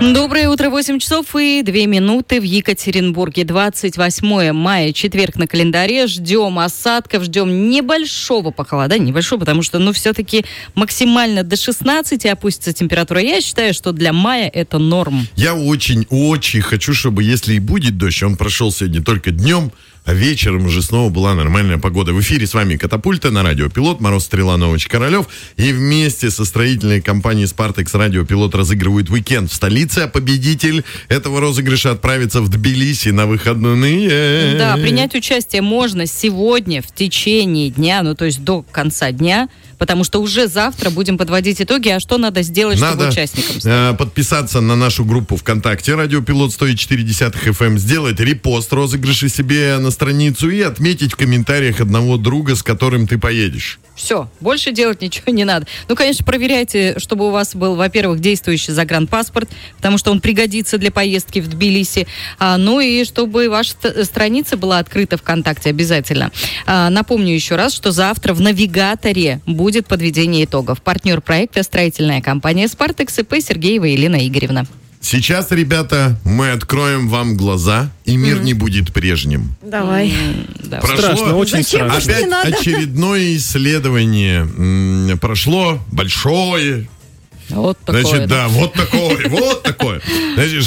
Доброе утро, 8 часов и 2 минуты в Екатеринбурге. 28 мая, четверг на календаре. Ждем осадков, ждем небольшого похолодания. Небольшого, потому что, все-таки максимально до 16 опустится температура. Я считаю, что для мая это норм. Я очень хочу, чтобы, если и будет дождь, он прошел сегодня только днем, а вечером уже снова была нормальная погода. В эфире с вами «Катапульта» на радио «Пилот», Мороз, Стрела, Новыч, Королев. И вместе со строительной компанией «Спартекс» радио «Пилот» разыгрывают уикенд в столице, а победитель этого розыгрыша отправится в Тбилиси на выходные. Да, принять участие можно сегодня в течение дня, то есть до конца дня, потому что уже завтра будем подводить итоги. А что надо сделать, чтобы участникам стать? Надо подписаться на нашу группу ВКонтакте «Радио Пилот» 104.10 FM, сделать репост розыгрыша себе на страницу и отметить в комментариях одного друга, с которым ты поедешь. Все, больше делать ничего не надо. Конечно, проверяйте, чтобы у вас был, во-первых, действующий загранпаспорт, потому что он пригодится для поездки в Тбилиси. И чтобы ваша страница была открыта ВКонтакте обязательно. Напомню еще раз, что завтра в навигаторе будет подведение итогов. Партнер проекта — строительная компания «Спартекс», ИП Сергеева Елена Игоревна. Сейчас, ребята, мы откроем вам глаза, и мир не будет прежним. Давай. Страшно, очень страшно. Опять очередное исследование. Прошло большое. Вот такое. Вот такое. Значит,